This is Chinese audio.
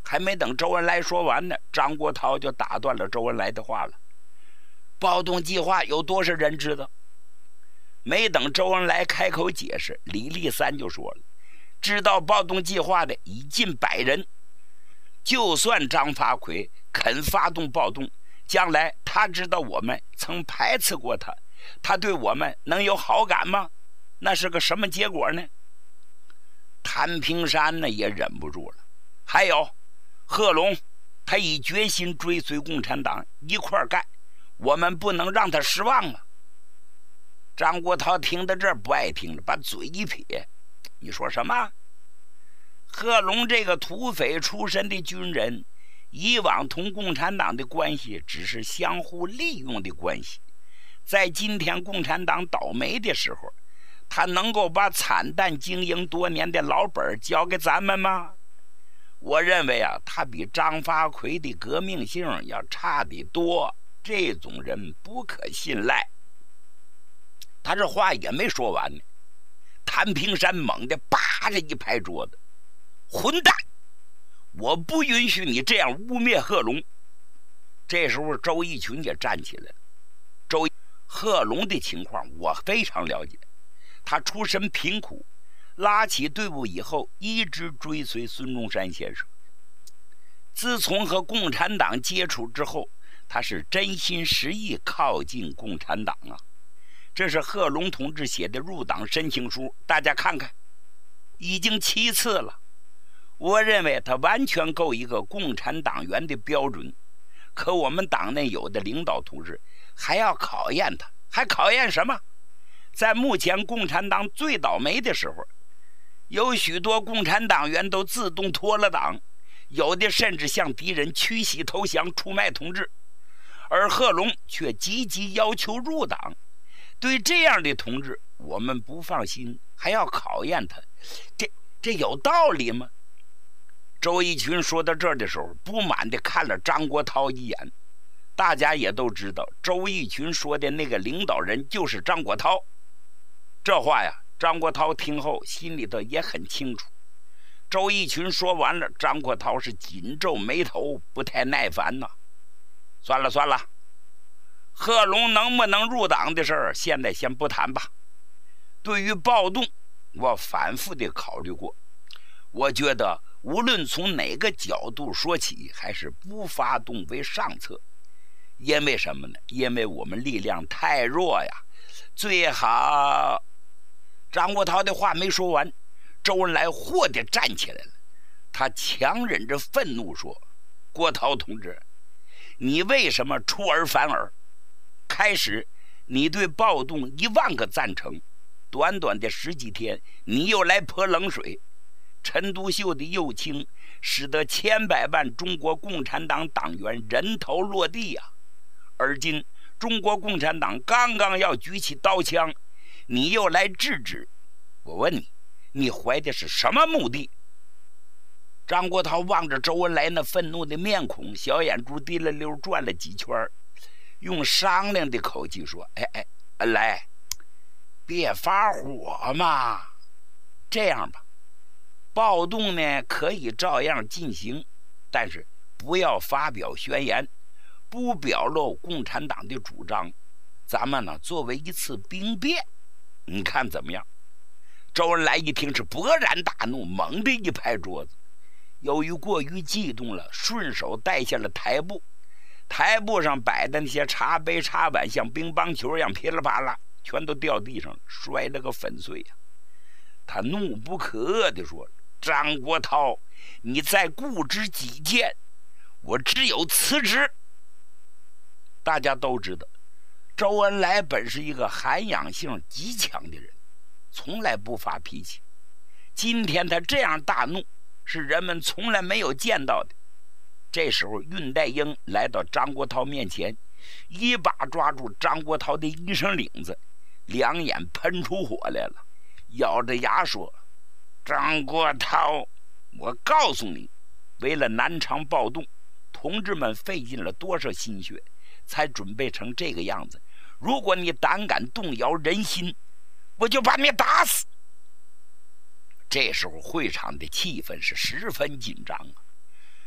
还没等周恩来说完呢，张国焘就打断了周恩来的话了。暴动计划有多少人知道？没等周恩来开口解释，李立三就说了，知道暴动计划的已近100人。就算张发奎肯发动暴动，将来他知道我们曾排斥过他，他对我们能有好感吗？那是个什么结果呢？谭平山呢也忍不住了。还有贺龙，他已决心追随共产党一块干，我们不能让他失望啊。张国焘听到这儿不爱听了，把嘴一撇，你说什么？贺龙这个土匪出身的军人，以往同共产党的关系只是相互利用的关系，在今天共产党倒霉的时候，他能够把惨淡经营多年的老本交给咱们吗？我认为啊，他比张发奎的革命性要差得多，这种人不可信赖。他这话也没说完呢，谭平山猛地叭着一拍桌子，混蛋！我不允许你这样污蔑贺龙。这时候周逸群也站起来了。贺龙的情况我非常了解，他出身贫苦，拉起队伍以后一直追随孙中山先生。自从和共产党接触之后，他是真心实意靠近共产党啊。这是贺龙同志写的入党申请书，大家看看，已经7次了。我认为他完全够一个共产党员的标准，可我们党内有的领导同志还要考验他，还考验什么？在目前共产党最倒霉的时候，有许多共产党员都自动脱了党，有的甚至向敌人屈膝投降，出卖同志，而贺龙却积极要求入党。对这样的同志，我们不放心，还要考验他，这有道理吗？周逸群说到这儿的时候，不满地看了张国焘一眼。大家也都知道，周逸群说的那个领导人就是张国焘。这话呀，张国焘听后心里头也很清楚。周逸群说完了，张国焘是紧皱眉头，不太耐烦呐。算了算了，贺龙能不能入党的事儿，现在先不谈吧。对于暴动，我反复地考虑过，我觉得无论从哪个角度说起，还是不发动为上策。因为什么呢？因为我们力量太弱呀。最好……张国焘的话没说完，周恩来豁地站起来了。他强忍着愤怒说：“郭涛同志，你为什么出尔反尔？开始你对暴动1万个赞成，短短的10几天，你又来泼冷水。陈独秀的右倾，使得千百万中国共产党党员人头落地呀。而今中国共产党刚刚要举起刀枪，你又来制止。我问你，你怀的是什么目的？”张国焘望着周恩来那愤怒的面孔，小眼珠滴了溜转了几圈，用商量的口气说：“恩来，别发火嘛。这样吧，暴动呢可以照样进行，但是不要发表宣言，不表露共产党的主张。咱们呢作为一次兵变，你看怎么样？”周恩来一听是勃然大怒，猛地一拍桌子。由于过于激动了，顺手带下了台布，台布上摆的那些茶杯茶碗像乒乓球一样噼里啪啦全都掉地上了，摔了个粉碎呀。他怒不可遏地说：“张国焘，你再固执己见，我只有辞职。”大家都知道，周恩来本是一个涵养性极强的人，从来不发脾气。今天他这样大怒，是人们从来没有见到的。这时候恽代英来到张国焘面前，一把抓住张国焘的衣裳领子，两眼喷出火来了，咬着牙说：“张国焘，我告诉你，为了南昌暴动，同志们费尽了多少心血，才准备成这个样子。如果你胆敢动摇人心，我就把你打死。”这时候会场的气氛是十分紧张啊。